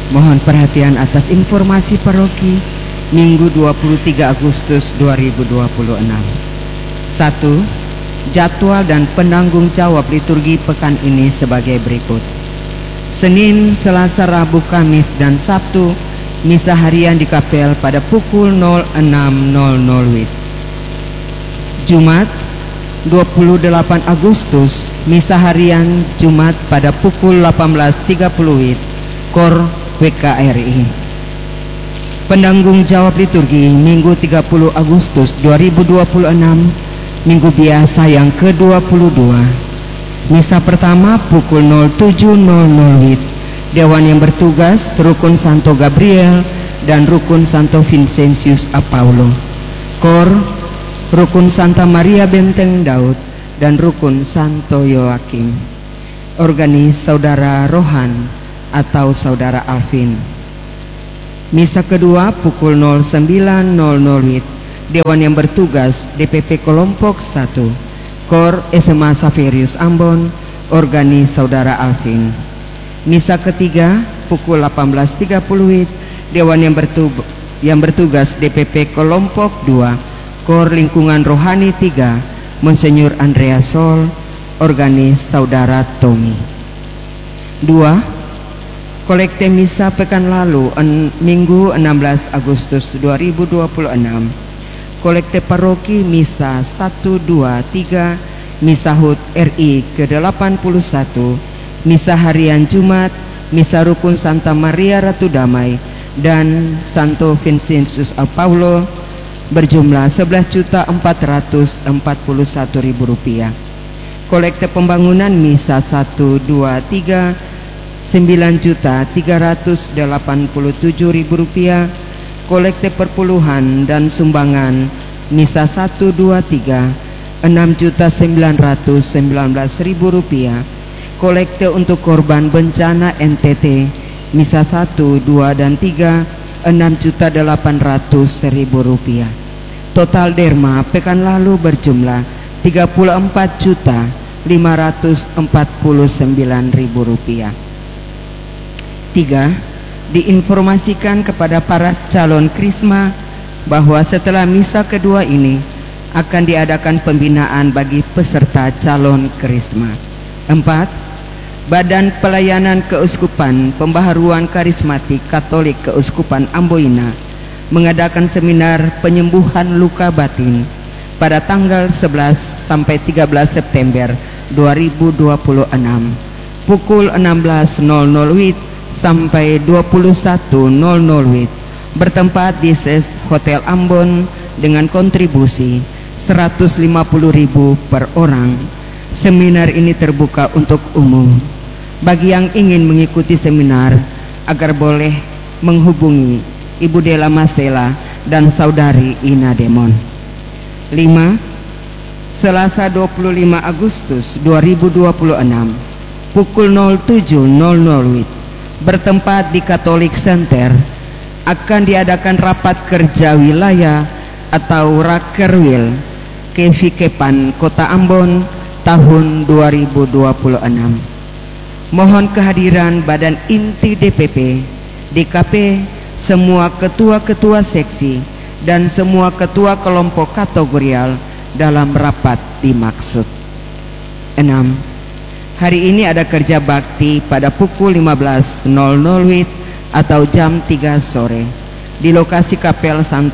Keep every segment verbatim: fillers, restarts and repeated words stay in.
Mohon perhatian atas informasi paroki Minggu dua puluh tiga Agustus dua ribu dua puluh enam. satu. Jadwal dan penanggung jawab liturgi pekan ini sebagai berikut. Senin, Selasa, Rabu, Kamis, dan Sabtu misa harian di kapel pada pukul nol enam nol nol W I B. Jumat dua puluh delapan Agustus misa harian Jumat pada pukul delapan belas tiga puluh W I B Kor W K R I. Penanggung jawab liturgi Minggu tiga puluh Agustus dua ribu dua puluh enam, Minggu biasa yang ke dua puluh dua. Misa pertama pukul nol tujuh nol nol W I B Dewan yang bertugas Rukun Santo Gabriel dan Rukun Santo Vincentius Apaulo. Kor Rukun Santa Maria Benteng Daud dan Rukun Santo Yoakim. Organis Saudara Rohan atau Saudara Alvin. Misa kedua pukul nol sembilan nol nol W I B Dewan yang bertugas D P P Kelompok satu Kor S M A Saverius Ambon. Organis Saudara Alvin. Misa ketiga pukul delapan belas tiga puluh W I B Dewan yang bertugas, yang bertugas D P P Kelompok dua Kor Lingkungan Rohani tiga Monsenyur Andrea Sol. Organis Saudara Tommy. Dua. Kolekte misa pekan lalu en, Minggu enam belas Agustus dua ribu dua puluh enam. Kolekte paroki misa satu dua tiga Misa H U T R I ke delapan puluh satu, misa harian Jumat, misa Rukun Santa Maria Ratu Damai dan Santo Vincentius Apaulo berjumlah sebelas juta empat ratus empat puluh satu ribu rupiah. Kolekte pembangunan misa satu dua tiga sembilan juta tiga ratus delapan puluh tujuh ribu rupiah. Kolekte perpuluhan dan sumbangan misa satu dua tiga enam juta sembilan ratus sembilan belas ribu rupiah. Kolekte untuk korban bencana N T T misa satu, dua dan tiga enam juta delapan ratus ribu rupiah. Total derma pekan lalu berjumlah tiga puluh empat juta lima ratus empat puluh sembilan ribu rupiah. Tiga. Diinformasikan kepada para calon krisma bahwa setelah misa kedua ini akan diadakan pembinaan bagi peserta calon krisma. Empat. Badan Pelayanan Keuskupan Pembaharuan Karismatik Katolik Keuskupan Amboina mengadakan seminar penyembuhan luka batin pada tanggal sebelas sampai tiga belas September dua ribu dua puluh enam pukul enam belas nol nol W I B sampai dua puluh satu nol nol W I B bertempat di S E S Hotel Ambon dengan kontribusi seratus lima puluh ribu per orang. Seminar ini terbuka untuk umum. Bagi yang ingin mengikuti seminar agar boleh menghubungi Ibu Dela Masela dan Saudari Ina Demon. Lima. Selasa dua puluh lima Agustus dua ribu dua puluh enam pukul nol tujuh nol nol W I B bertempat di Catholic Center akan diadakan rapat kerja wilayah atau Rakerwil K V Kepan Kota Ambon tahun dua ribu dua puluh enam. Mohon kehadiran Badan Inti D P P, D K P, semua ketua-ketua seksi dan semua ketua kelompok kategorial dalam rapat dimaksud. Enam. Hari ini ada kerja bakti pada pukul lima belas nol nol W I B atau jam tiga sore di lokasi Kapel Sant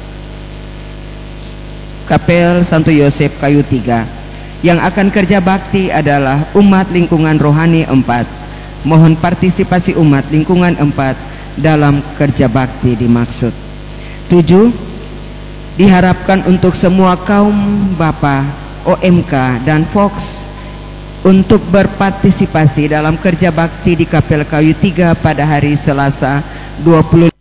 Kapel Santo Yosef Kayu tiga. Yang akan kerja bakti adalah umat lingkungan rohani empat. Mohon partisipasi umat lingkungan empat dalam kerja bakti dimaksud. Tujuh. Diharapkan untuk semua kaum Bapa, O M K dan Fox untuk berpartisipasi dalam kerja bakti di Kapel Kayu tiga pada hari Selasa dua puluh